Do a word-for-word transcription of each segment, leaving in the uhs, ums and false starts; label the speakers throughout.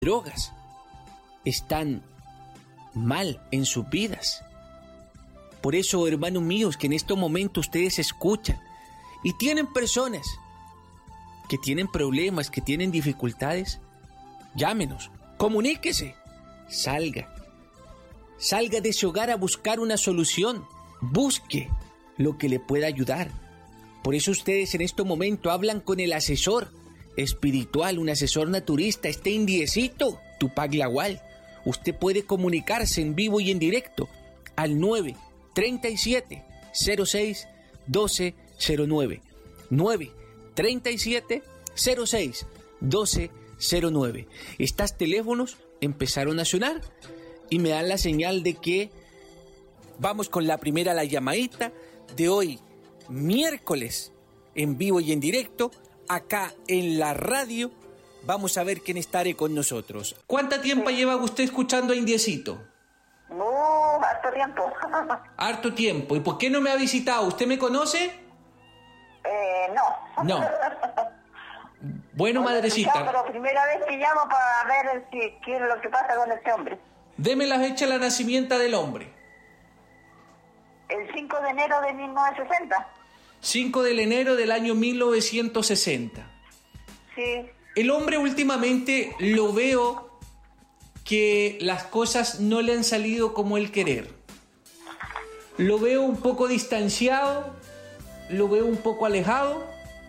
Speaker 1: drogas están mal en sus vidas. Por eso, hermanos míos, que en estos momentos ustedes escuchan y tienen personas que tienen problemas, que tienen dificultades, llámenos, comuníquese, salga, salga de ese hogar a buscar una solución, busque lo que le pueda ayudar. Por eso ustedes en este momento hablan con el asesor espiritual, un asesor naturista, este indiecito, Tupac Lawal. Usted puede comunicarse en vivo y en directo al nueve treinta y siete cero seis doce cero nueve, nueve treinta y siete cero seis doce cero nueve. Estos teléfonos empezaron a sonar y me dan la señal de que vamos con la primera, la llamadita de hoy, miércoles, en vivo y en directo, acá en la radio. Vamos a ver quién estará con nosotros. ¿Cuánto tiempo sí. lleva usted escuchando a Indiecito?
Speaker 2: No, harto tiempo.
Speaker 1: Harto tiempo. ¿Y por qué no me ha visitado? ¿Usted me conoce?
Speaker 2: Eh, no.
Speaker 1: No. Bueno, madrecita.
Speaker 2: No, pero primera vez que llamo para ver si, qué es lo que pasa con este hombre.
Speaker 1: Deme la fecha de la nacimiento del hombre.
Speaker 2: El cinco de enero de mil novecientos sesenta.
Speaker 1: cinco de enero del año mil novecientos sesenta.
Speaker 2: Sí.
Speaker 1: El hombre últimamente lo veo que las cosas no le han salido como él querer. Lo veo un poco distanciado, lo veo un poco alejado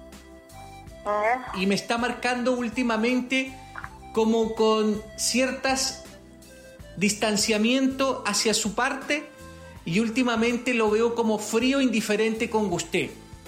Speaker 2: ¿Eh?
Speaker 1: y me está marcando últimamente como con ciertas distanciamiento hacia su parte y últimamente lo veo como frío, indiferente con usted.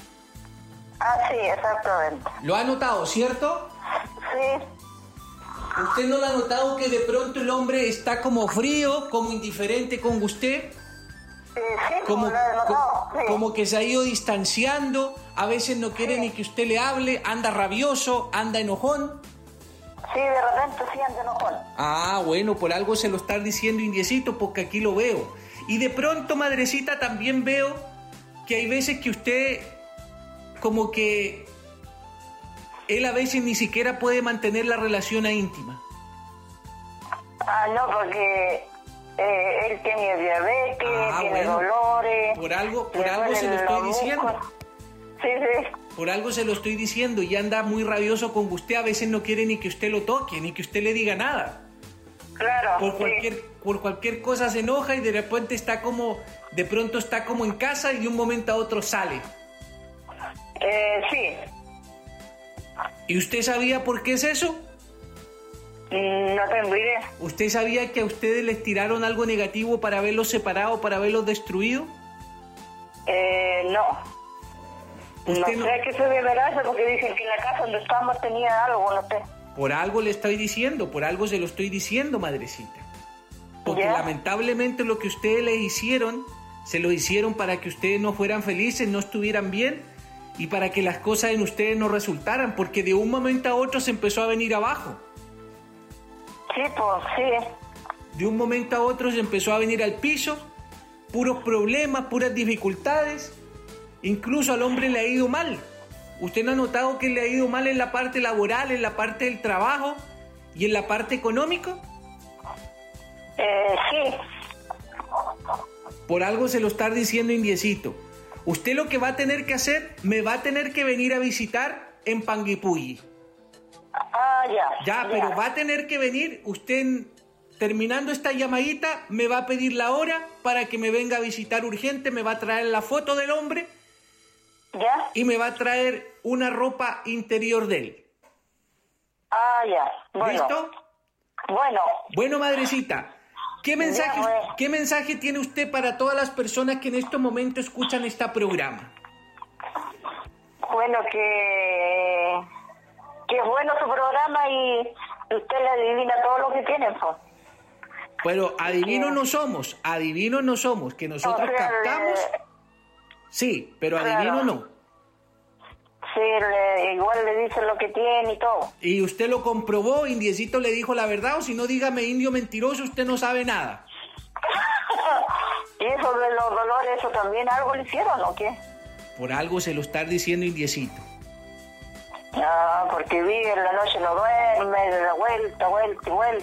Speaker 2: Ah, sí, exactamente.
Speaker 1: ¿Lo ha notado, cierto?
Speaker 2: Sí.
Speaker 1: ¿Usted no lo ha notado que de pronto el hombre está como frío, como indiferente con usted?
Speaker 2: Sí, sí,
Speaker 1: Como,
Speaker 2: lo he notado,
Speaker 1: co-
Speaker 2: sí.
Speaker 1: como que se ha ido distanciando, a veces no quiere
Speaker 2: Sí.
Speaker 1: ni que usted le hable, anda rabioso, anda enojón.
Speaker 2: Sí, de repente sí anda enojón.
Speaker 1: Ah, bueno, por algo se lo está diciendo Indiecito, porque aquí lo veo. Y de pronto, madrecita, también veo que hay veces que usted, como que él a veces ni siquiera puede mantener la relación íntima.
Speaker 2: Ah, no, porque eh, él tiene diabetes,
Speaker 1: Ah,
Speaker 2: tiene
Speaker 1: bueno.
Speaker 2: dolores.
Speaker 1: Por algo, por
Speaker 2: le
Speaker 1: algo se lo
Speaker 2: duelen
Speaker 1: estoy
Speaker 2: los
Speaker 1: diciendo.
Speaker 2: músculos. Sí, sí.
Speaker 1: Por algo se lo estoy diciendo y anda muy rabioso con usted, a veces no quiere ni que usted lo toque, ni que usted le diga nada.
Speaker 2: Claro.
Speaker 1: Por
Speaker 2: sí.
Speaker 1: cualquier, por cualquier cosa se enoja y de repente está como, de pronto está como en casa y de un momento a otro sale.
Speaker 2: Eh, sí.
Speaker 1: ¿Y usted sabía por qué es eso?
Speaker 2: Mm, no tengo idea.
Speaker 1: ¿Usted sabía que a ustedes les tiraron algo negativo para haberlos separado, para haberlos destruido?
Speaker 2: Eh, no. No
Speaker 1: Usted
Speaker 2: sé
Speaker 1: no-
Speaker 2: a qué se deberá eso, porque dicen que en la casa donde estamos tenía algo, no sé.
Speaker 1: Por algo le estoy diciendo, por algo se lo estoy diciendo, madrecita. Porque
Speaker 2: Ya.
Speaker 1: lamentablemente lo que ustedes les hicieron, se lo hicieron para que ustedes no fueran felices, no estuvieran bien y para que las cosas en ustedes no resultaran, porque de un momento a otro se empezó a venir abajo.
Speaker 2: Sí, pues sí.
Speaker 1: De un momento a otro se empezó a venir al piso, puros problemas, puras dificultades. Incluso al hombre le ha ido mal. ¿Usted no ha notado que le ha ido mal en la parte laboral, en la parte del trabajo y en la parte económica?
Speaker 2: Eh, sí.
Speaker 1: Por algo se lo está diciendo Indiecito. Usted lo que va a tener que hacer, me va a tener que venir a visitar en Panguipulli.
Speaker 2: Ah, ya.
Speaker 1: Ya, pero va a tener que venir, usted terminando esta llamadita, me va a pedir la hora para que me venga a visitar urgente, me va a traer la foto del hombre
Speaker 2: ¿Ya?
Speaker 1: y me va a traer una ropa interior de él.
Speaker 2: Ah, ya. Bueno.
Speaker 1: ¿Listo?
Speaker 2: Bueno.
Speaker 1: Bueno, madrecita, ¿qué mensaje,
Speaker 2: pues.
Speaker 1: ¿qué mensaje tiene usted para todas las personas que en este momento escuchan este programa?
Speaker 2: Bueno, que... que es bueno su programa y usted le adivina todo lo que tiene, pues.
Speaker 1: Pero adivinos no somos, adivinos no somos, que nosotros
Speaker 2: O sea,
Speaker 1: captamos,
Speaker 2: le-
Speaker 1: sí, pero
Speaker 2: Claro.
Speaker 1: adivino no.
Speaker 2: Sí, le- igual le dice lo que tiene y todo.
Speaker 1: Y usted lo comprobó, Indiecito le dijo la verdad, o si no, dígame, indio mentiroso, usted no sabe nada.
Speaker 2: ¿Y eso de los dolores, eso también algo le hicieron o qué?
Speaker 1: Por algo se lo está diciendo Indiecito.
Speaker 2: Ah, porque vive en la noche, no duerme, de la vuelta, vuelta y vuelta.